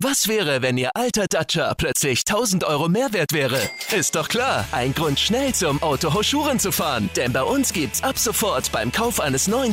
Was wäre, wenn Ihr alter Dacia plötzlich 1.000 € mehr wert wäre? Ist doch klar, ein Grund schnell zum Autohaus Schuren zu fahren. Denn bei uns gibt's ab sofort beim Kauf eines neuen